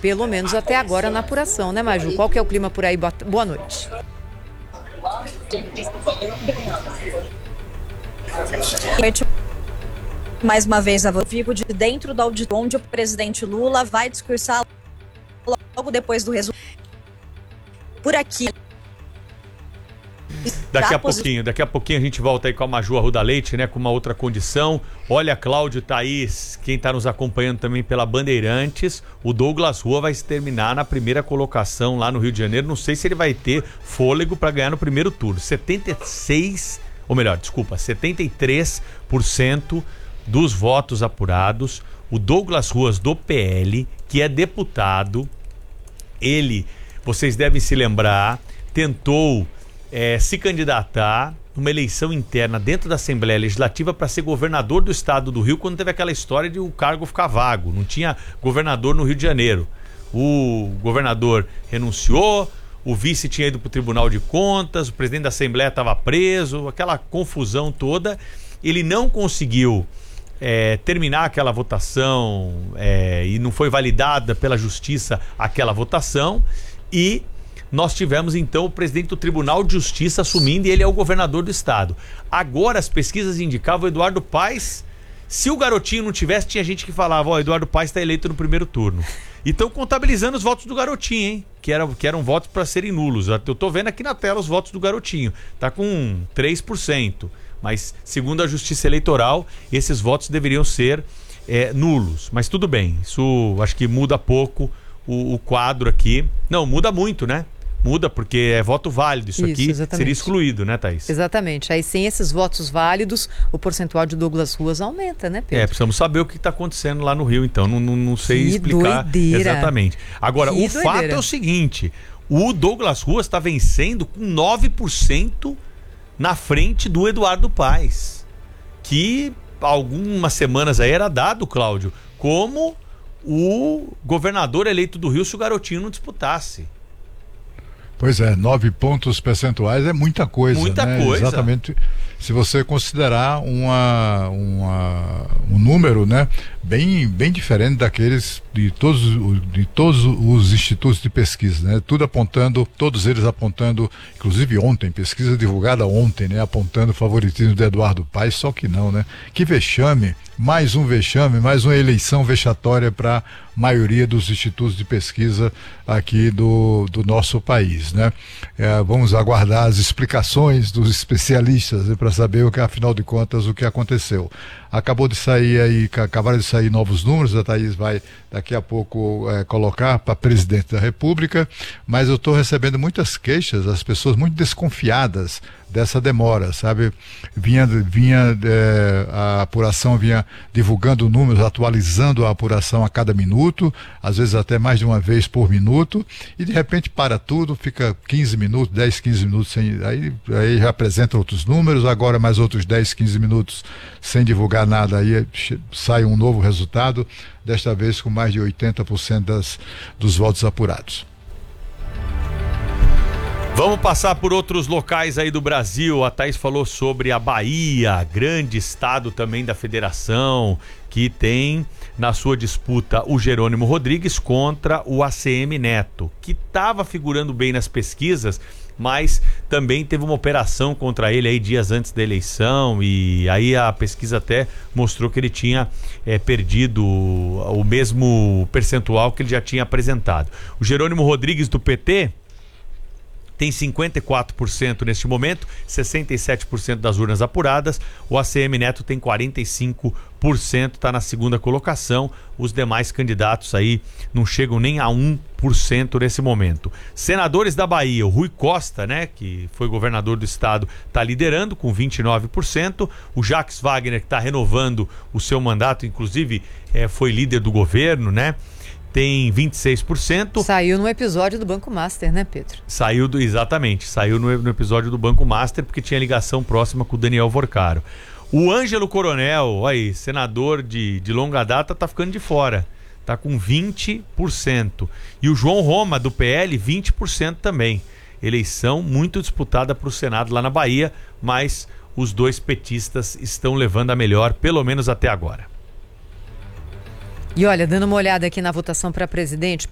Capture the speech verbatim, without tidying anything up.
pelo menos até agora na apuração, né, Maju? Qual que é o clima por aí? Boa noite. Mais uma vez, ao vivo de dentro do auditório, onde o presidente Lula vai discursar logo depois do resultado. Por aqui. Daqui a pouquinho, daqui a pouquinho a gente volta aí com a Maju Arruda Leite, né, com uma outra condição. Olha, Cláudio, Thaís, quem está nos acompanhando também pela Bandeirantes, o Douglas Rua vai se terminar na primeira colocação lá no Rio de Janeiro. Não sei se ele vai ter fôlego para ganhar no primeiro turno. setenta e seis, ou melhor, desculpa, setenta e três por cento dos votos apurados. O Douglas Ruas do P L, que é deputado, ele, vocês devem se lembrar, tentou É, se candidatar numa eleição interna dentro da Assembleia Legislativa para ser governador do estado do Rio, quando teve aquela história de o cargo ficar vago, não tinha governador no Rio de Janeiro. O governador renunciou, o vice tinha ido para o Tribunal de Contas, o presidente da Assembleia estava preso, aquela confusão toda. Ele não conseguiu é, terminar aquela votação é, e não foi validada pela justiça aquela votação, e nós tivemos então o presidente do Tribunal de Justiça assumindo, e ele é o governador do estado. Agora as pesquisas indicavam o Eduardo Paes. Se o garotinho não tivesse, tinha gente que falava, ó, oh, Eduardo Paes está eleito no primeiro turno. E estão contabilizando os votos do garotinho, hein? Que, era, que eram votos para serem nulos. Eu tô vendo aqui na tela os votos do garotinho. Tá com três por cento. Mas, segundo a Justiça Eleitoral, esses votos deveriam ser é, nulos. Mas tudo bem, isso acho que muda pouco o, o quadro aqui. Não, muda muito, né? Muda porque é voto válido. Isso, isso aqui exatamente. Seria excluído, né, Thaís? Exatamente. Aí sem esses votos válidos, o percentual de Douglas Ruas aumenta, né, Pedro? É, precisamos saber o que está acontecendo lá no Rio, então. Não, não, não sei que explicar doideira. Exatamente. Agora, que o doideira. fato é o seguinte: o Douglas Ruas está vencendo com nove por cento na frente do Eduardo Paes, que algumas semanas aí era dado, Cláudio, como o governador eleito do Rio se o garotinho não disputasse. Pois é, nove pontos percentuais é muita coisa. Muita né? coisa. Exatamente. Se você considerar uma, uma, um número, né, bem, bem diferente daqueles de todos, de todos os institutos de pesquisa, né? Tudo apontando, todos eles apontando, inclusive ontem, pesquisa divulgada ontem, né, apontando o favoritismo de Eduardo Paes, só que não, né? Que vexame, mais um vexame, mais uma eleição vexatória para a maioria dos institutos de pesquisa aqui do, do nosso país, né? É, vamos aguardar as explicações dos especialistas, né, para saber o que, afinal de contas, o que aconteceu. Acabou de sair aí, acabaram de sair novos números, a Thaís vai daqui a pouco é, colocar para presidente da República, mas eu estou recebendo muitas queixas, as pessoas muito desconfiadas dessa demora, sabe? Vinha, vinha é, a apuração vinha divulgando números, atualizando a apuração a cada minuto, às vezes até mais de uma vez por minuto, e de repente para tudo, fica quinze minutos, dez, quinze minutos sem, aí, aí já apresenta outros números, agora mais outros dez, quinze minutos sem divulgar nada, aí sai um novo resultado, desta vez com mais de oitenta por cento das, dos votos apurados. Vamos passar por outros locais aí do Brasil. A Thaís falou sobre a Bahia, grande estado também da federação, que tem na sua disputa o Jerônimo Rodrigues contra o A C M Neto, que estava figurando bem nas pesquisas, mas também teve uma operação contra ele aí dias antes da eleição, e aí a pesquisa até mostrou que ele tinha é, perdido o mesmo percentual que ele já tinha apresentado. O Jerônimo Rodrigues do P T tem cinquenta e quatro por cento neste momento, sessenta e sete por cento das urnas apuradas. O A C M Neto tem quarenta e cinco por cento, está na segunda colocação. Os demais candidatos aí não chegam nem a um por cento nesse momento. Senadores da Bahia, o Rui Costa, né, que foi governador do estado, está liderando com vinte e nove por cento. O Jacques Wagner, que está renovando o seu mandato, inclusive é, foi líder do governo, né? Tem vinte e seis por cento. Saiu no episódio do Banco Master, né, Pedro? Saiu, do, exatamente, saiu no, no episódio do Banco Master, porque tinha ligação próxima com o Daniel Vorcaro. O Ângelo Coronel, aí, senador de, de longa data, tá ficando de fora. Tá com vinte por cento. E o João Roma, do P L, vinte por cento também. Eleição muito disputada para o Senado lá na Bahia, mas os dois petistas estão levando a melhor, pelo menos até agora. E olha, dando uma olhada aqui na votação para presidente,